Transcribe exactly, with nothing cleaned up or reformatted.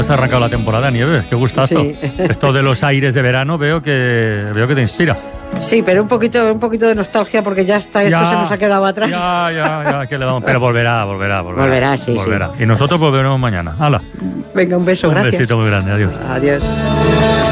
has arrancado la temporada, Nieves, qué gustazo. Sí. Esto de los aires de verano veo que veo que te inspira. Sí, pero un poquito, un poquito de nostalgia porque ya está, esto Ya, se nos ha quedado atrás. Ya, ya, ya, que le vamos. Pero volverá, volverá, volverá. Volverá, sí, volverá. Sí. Y nosotros volveremos mañana. ¡Hala! Venga, un beso, un gracias. Un besito muy grande, adiós. Adiós.